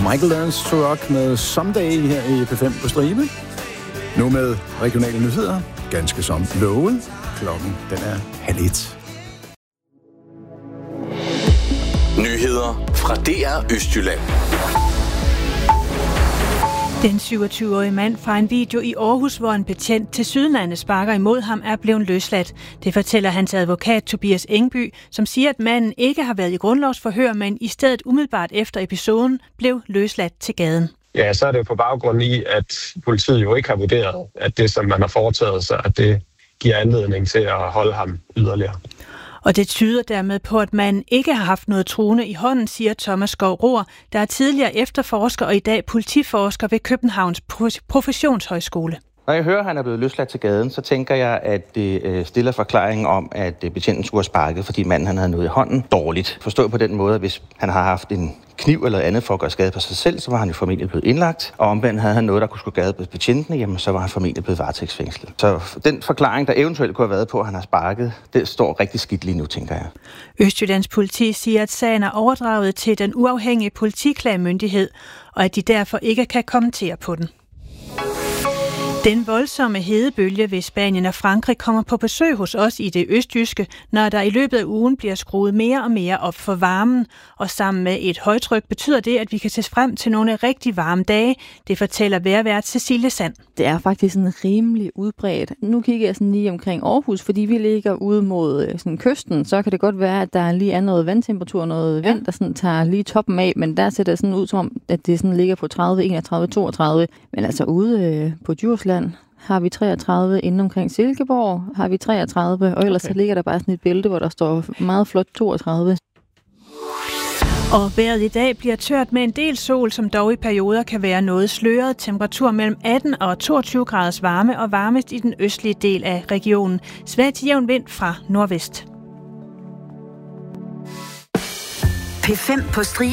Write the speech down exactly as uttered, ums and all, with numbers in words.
Michael Learns to Rock med Someday her i P fem på stribe. Nu med regionale nyheder, ganske som lovet. Klokken den er halv et. Nyheder fra D R Østjylland. Den syvogtyve-årige mand fra en video i Aarhus, hvor en betjent til sydenlande sparker imod ham, er blevet løsladt. Det fortæller hans advokat Tobias Engby, som siger, at manden ikke har været i grundlovsforhør, men i stedet umiddelbart efter episoden blev løsladt til gaden. Ja, så er det på baggrund i, at politiet jo ikke har vurderet, at det, som man har foretaget sig, at det giver anledning til at holde ham yderligere. Og det tyder dermed på, at man ikke har haft noget truende i hånden, siger Thomas Skov Rohr, der er tidligere efterforsker og i dag politiforsker ved Københavns Professionshøjskole. Når jeg hører, at han er blevet løsladt til gaden, så tænker jeg, at det stiller forklaringen om, at betjenten skulle have sparket, fordi manden han havde noget i hånden dårligt. Forstået på den måde, at hvis han har haft en kniv eller andet for at gøre skade på sig selv, så var han jo formentlig blevet indlagt. Og omvendt havde han noget, der kunne skulle skade på betjentene, jamen så var han formentlig blevet varetægtsfængslet. Så den forklaring, der eventuelt kunne have været på, at han har sparket, det står rigtig skidt lige nu, tænker jeg. Østjyllands politi siger, at sagen er overdraget til den uafhængige politiklagemyndighed, og at de derfor ikke kan kommentere på den. Den voldsomme hedebølge ved Spanien og Frankrig kommer på besøg hos os i det østjyske, når der i løbet af ugen bliver skruet mere og mere op for varmen. Og sammen med et højtryk betyder det, at vi kan se frem til nogle rigtig varme dage. Det fortæller vejrvært Cecilie Sand. Det er faktisk sådan rimelig udbredt. Nu kigger jeg sådan lige omkring Aarhus, fordi vi ligger ude mod sådan kysten. Så kan det godt være, at der lige er noget vandtemperatur, noget vind, der sådan tager lige toppen af. Men der ser det sådan ud som om, at det sådan ligger på tredive, enogtredive, toogtredive. Men altså ude øh, på Djursland har vi treogtredive, inde omkring Silkeborg har vi treogtredive, og ellers okay. Så ligger der bare sådan et bælte, hvor der står meget flot toogtredive. Og vejret i dag bliver tørt med en del sol, som dog i perioder kan være noget sløret. Temperatur mellem atten og toogtyve graders varme og varmest i den østlige del af regionen. Svag til jævn vind fra nordvest. P fem på stribe.